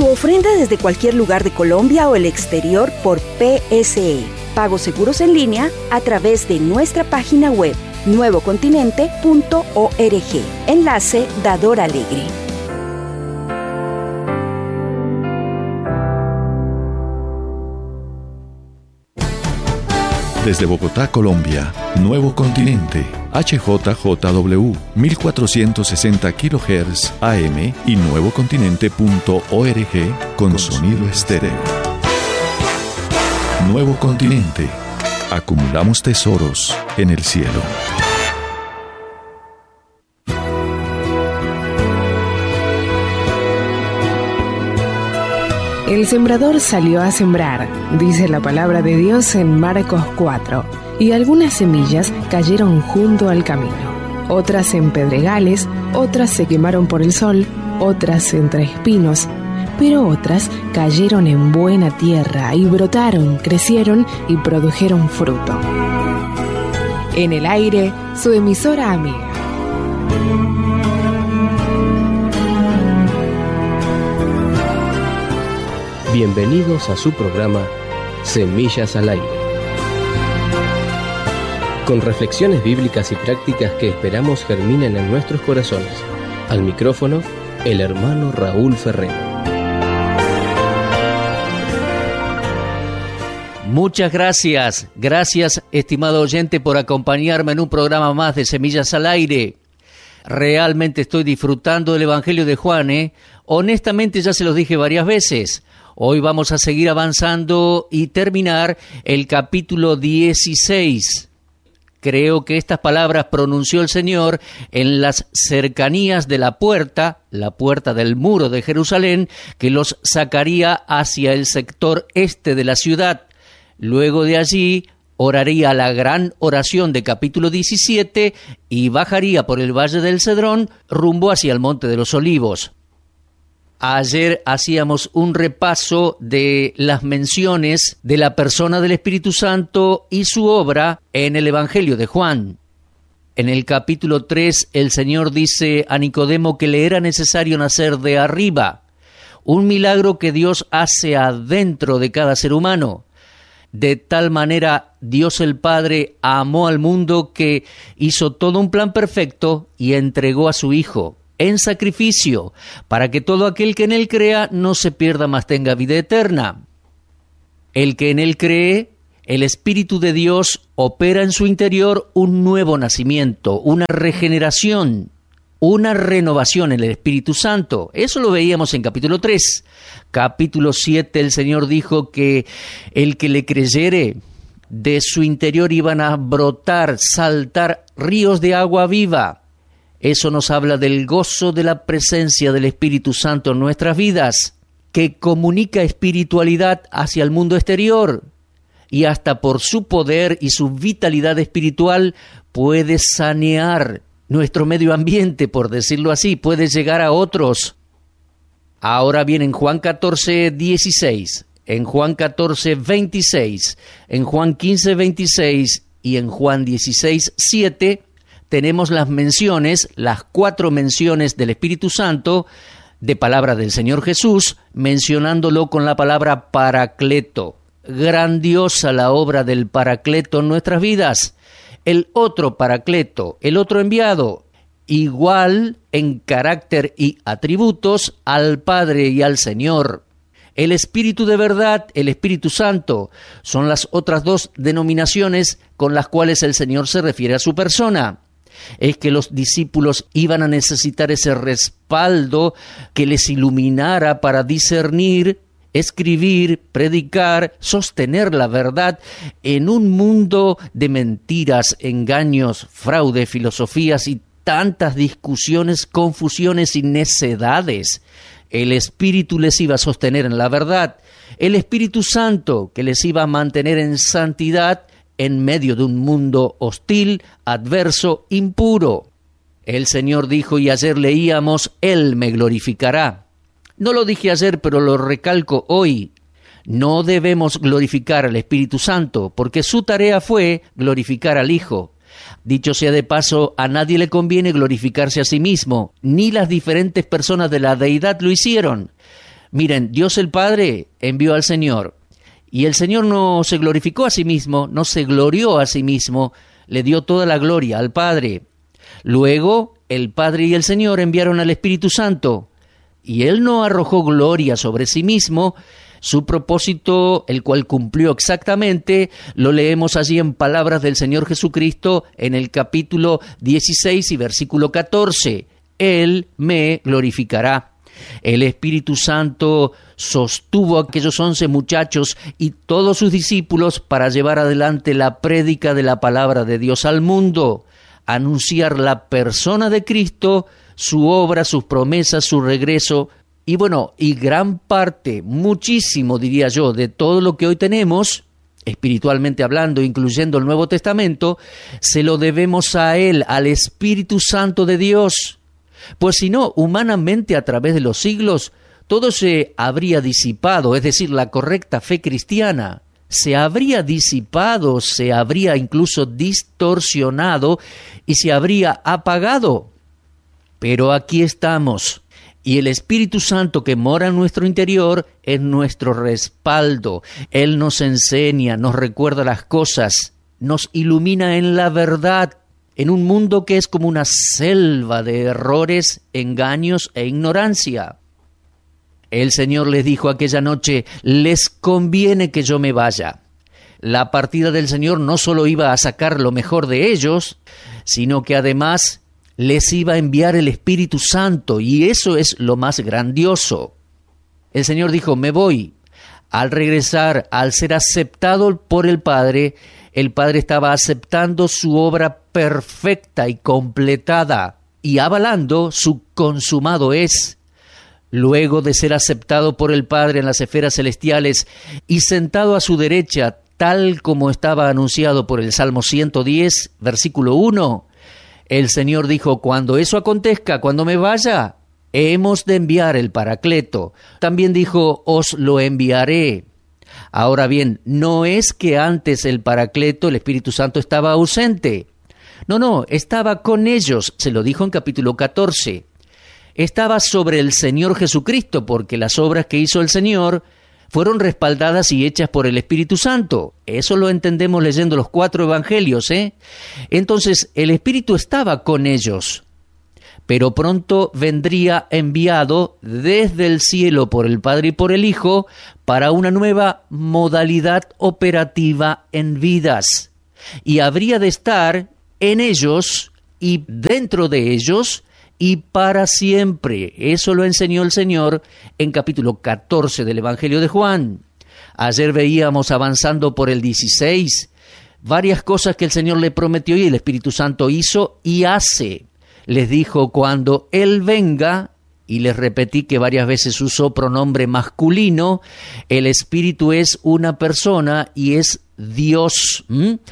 tu ofrenda desde cualquier lugar de Colombia o el exterior por PSE. Pagos seguros en línea a través de nuestra página web nuevocontinente.org. Enlace Dador Alegre. Desde Bogotá, Colombia, Nuevo Continente, HJJW, 1460 kHz AM y nuevocontinente.org con sonido estéreo. Nuevo Continente. Acumulamos tesoros en el cielo. El sembrador salió a sembrar, dice la palabra de Dios en Marcos 4, y algunas semillas cayeron junto al camino, otras en pedregales, otras se quemaron por el sol, otras entre espinos, pero otras cayeron en buena tierra y brotaron, crecieron y produjeron fruto. En el aire, su emisora amiga. Bienvenidos a su programa Semillas al Aire, con reflexiones bíblicas y prácticas que esperamos germinen en nuestros corazones. Al micrófono, el hermano Raúl Ferrero. Muchas gracias, estimado oyente, por acompañarme en un programa más de Semillas al Aire. Realmente estoy disfrutando del Evangelio de Juan, Honestamente ya se los dije varias veces. Hoy vamos a seguir avanzando y terminar el capítulo 16. Creo que estas palabras pronunció el Señor en las cercanías de la puerta del muro de Jerusalén, que los sacaría hacia el sector este de la ciudad. Luego de allí oraría la gran oración de capítulo 17 y bajaría por el Valle del Cedrón rumbo hacia el Monte de los Olivos. Ayer hacíamos un repaso de las menciones de la persona del Espíritu Santo y su obra en el Evangelio de Juan. En el capítulo 3, el Señor dice a Nicodemo que le era necesario nacer de arriba, un milagro que Dios hace adentro de cada ser humano. De tal manera, Dios el Padre amó al mundo que hizo todo un plan perfecto y entregó a su Hijo en sacrificio, para que todo aquel que en Él crea no se pierda, mas tenga vida eterna. El que en Él cree, el Espíritu de Dios opera en su interior un nuevo nacimiento, una regeneración, una renovación en el Espíritu Santo. Eso lo veíamos en capítulo 3. Capítulo 7, el Señor dijo que el que le creyere, de su interior iban a brotar, saltar ríos de agua viva. Eso nos habla del gozo de la presencia del Espíritu Santo en nuestras vidas, que comunica espiritualidad hacia el mundo exterior y hasta por su poder y su vitalidad espiritual puede sanear nuestro medio ambiente, por decirlo así, puede llegar a otros. Ahora bien, en Juan 14, 16, en Juan 14, 26, en Juan 15, 26 y en Juan 16, 7, tenemos las menciones, las 4 menciones del Espíritu Santo de palabra del Señor Jesús, mencionándolo con la palabra Paracleto. Grandiosa la obra del Paracleto en nuestras vidas. El otro Paracleto, el otro enviado, igual en carácter y atributos al Padre y al Señor. El Espíritu de verdad, el Espíritu Santo, son las otras 2 denominaciones con las cuales el Señor se refiere a su persona. Es que los discípulos iban a necesitar ese respaldo que les iluminara para discernir, escribir, predicar, sostener la verdad en un mundo de mentiras, engaños, fraude, filosofías y tantas discusiones, confusiones y necedades. El Espíritu les iba a sostener en la verdad, el Espíritu Santo que les iba a mantener en santidad en medio de un mundo hostil, adverso, impuro. El Señor dijo, y ayer leíamos, Él me glorificará. No lo dije ayer, pero lo recalco hoy. No debemos glorificar al Espíritu Santo, porque su tarea fue glorificar al Hijo. Dicho sea de paso, a nadie le conviene glorificarse a sí mismo, ni las diferentes personas de la deidad lo hicieron. Miren, Dios el Padre envió al Señor, y el Señor no se glorificó a sí mismo, no se glorió a sí mismo, le dio toda la gloria al Padre. Luego, el Padre y el Señor enviaron al Espíritu Santo, y Él no arrojó gloria sobre sí mismo. Su propósito, el cual cumplió exactamente, lo leemos allí en palabras del Señor Jesucristo en el capítulo 16 y versículo 14. Él me glorificará. El Espíritu Santo sostuvo a aquellos 11 muchachos y todos sus discípulos para llevar adelante la prédica de la palabra de Dios al mundo, anunciar la persona de Cristo, su obra, sus promesas, su regreso, y gran parte, muchísimo diría yo, de todo lo que hoy tenemos, espiritualmente hablando, incluyendo el Nuevo Testamento, se lo debemos a Él, al Espíritu Santo de Dios. Pues si no, humanamente a través de los siglos, todo se habría disipado, es decir, la correcta fe cristiana se habría disipado, se habría incluso distorsionado y se habría apagado. Pero aquí estamos, y el Espíritu Santo que mora en nuestro interior es nuestro respaldo. Él nos enseña, nos recuerda las cosas, nos ilumina en la verdad, en un mundo que es como una selva de errores, engaños e ignorancia. El Señor les dijo aquella noche, les conviene que yo me vaya. La partida del Señor no solo iba a sacar lo mejor de ellos, sino que además les iba a enviar el Espíritu Santo, y eso es lo más grandioso. El Señor dijo, me voy. Al regresar, al ser aceptado por el Padre estaba aceptando su obra perfecta y completada y avalando su consumado es. Luego de ser aceptado por el Padre en las esferas celestiales y sentado a su derecha, tal como estaba anunciado por el Salmo 110, versículo 1, el Señor dijo, cuando eso acontezca, cuando me vaya, hemos de enviar el Paracleto. También dijo, os lo enviaré. Ahora bien, no es que antes el Paracleto, el Espíritu Santo, estaba ausente. No, estaba con ellos, se lo dijo en capítulo 14. Estaba sobre el Señor Jesucristo, porque las obras que hizo el Señor fueron respaldadas y hechas por el Espíritu Santo. Eso lo entendemos leyendo los 4 evangelios, Entonces, el Espíritu estaba con ellos, pero pronto vendría enviado desde el cielo por el Padre y por el Hijo para una nueva modalidad operativa en vidas. Y habría de estar en ellos y dentro de ellos y para siempre. Eso lo enseñó el Señor en capítulo 14 del Evangelio de Juan. Ayer veíamos avanzando por el 16 varias cosas que el Señor le prometió y el Espíritu Santo hizo y hace. Les dijo, cuando Él venga, y les repetí que varias veces usó pronombre masculino, el Espíritu es una persona y es Dios.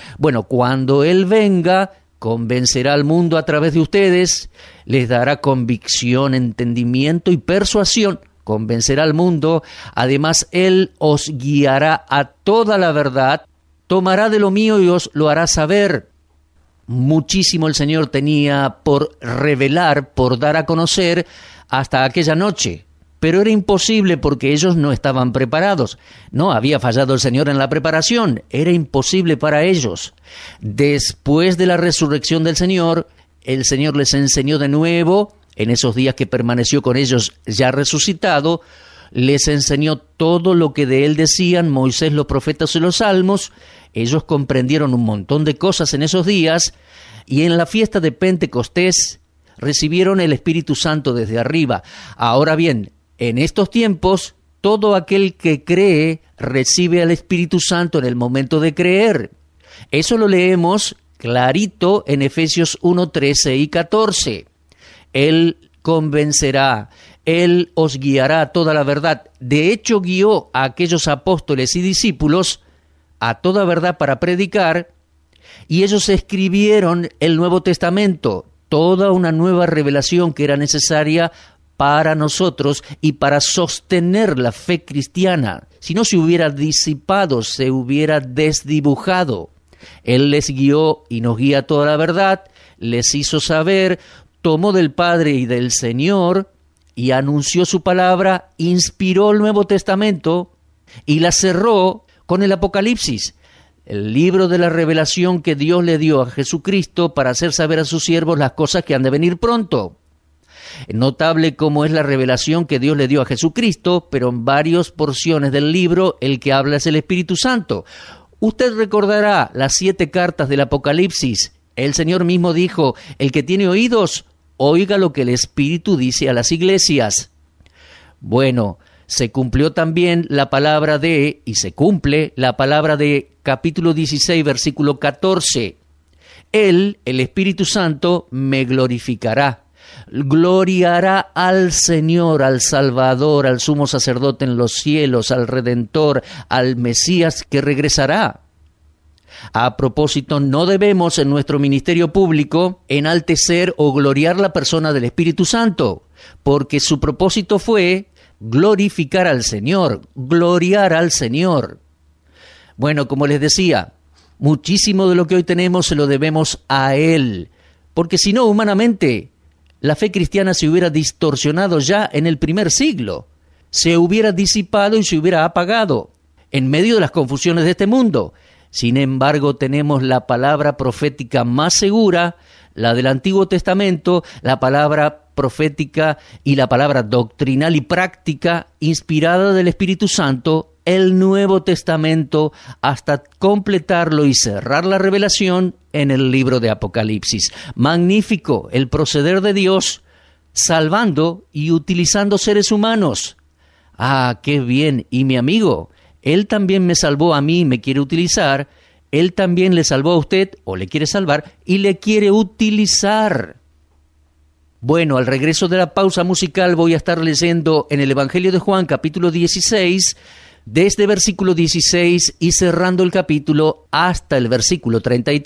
Cuando Él venga, convencerá al mundo a través de ustedes, les dará convicción, entendimiento y persuasión, convencerá al mundo, además Él os guiará a toda la verdad, tomará de lo mío y os lo hará saber. Muchísimo el Señor tenía por revelar, por dar a conocer hasta aquella noche, pero era imposible porque ellos no estaban preparados. No había fallado el Señor en la preparación, era imposible para ellos. Después de la resurrección del Señor, el Señor les enseñó de nuevo, en esos días que permaneció con ellos ya resucitado, les enseñó todo lo que de Él decían Moisés, los profetas y los salmos. Ellos comprendieron un montón de cosas en esos días y en la fiesta de Pentecostés recibieron el Espíritu Santo desde arriba. Ahora bien, en estos tiempos, todo aquel que cree recibe al Espíritu Santo en el momento de creer. Eso lo leemos clarito en Efesios 1, 13 y 14. Él convencerá, Él os guiará a toda la verdad. De hecho, guió a aquellos apóstoles y discípulos a toda verdad para predicar, y ellos escribieron el Nuevo Testamento, toda una nueva revelación que era necesaria para nosotros y para sostener la fe cristiana. Si no, se hubiera disipado, se hubiera desdibujado. Él les guió y nos guía a toda la verdad, les hizo saber, tomó del Padre y del Señor y anunció su palabra, inspiró el Nuevo Testamento y la cerró con el Apocalipsis, el libro de la revelación que Dios le dio a Jesucristo para hacer saber a sus siervos las cosas que han de venir pronto. Notable como es la revelación que Dios le dio a Jesucristo, pero en varias porciones del libro el que habla es el Espíritu Santo. Usted recordará las 7 cartas del Apocalipsis. El Señor mismo dijo, el que tiene oídos, oiga lo que el Espíritu dice a las iglesias. Bueno, se cumplió también la palabra y se cumple la palabra de capítulo 16, versículo 14. Él, el Espíritu Santo, me glorificará. Gloriará al Señor, al Salvador, al Sumo Sacerdote en los cielos, al Redentor, al Mesías que regresará. A propósito, no debemos en nuestro ministerio público enaltecer o gloriar la persona del Espíritu Santo, porque su propósito fue glorificar al Señor, gloriar al Señor. Bueno, como les decía, muchísimo de lo que hoy tenemos se lo debemos a Él, porque si no, humanamente, la fe cristiana se hubiera distorsionado ya en el primer siglo, se hubiera disipado y se hubiera apagado en medio de las confusiones de este mundo. Sin embargo, tenemos la palabra profética más segura, la del Antiguo Testamento, la palabra profética y la palabra doctrinal y práctica inspirada del Espíritu Santo, el Nuevo Testamento, hasta completarlo y cerrar la revelación en el libro de Apocalipsis. Magnífico el proceder de Dios, salvando y utilizando seres humanos. ¡Ah, qué bien! Y mi amigo, Él también me salvó a mí, me quiere utilizar. Él también le salvó a usted, o le quiere salvar, y le quiere utilizar. Bueno, al regreso de la pausa musical voy a estar leyendo en el Evangelio de Juan, capítulo 16, desde versículo 16 y cerrando el capítulo hasta el versículo 33.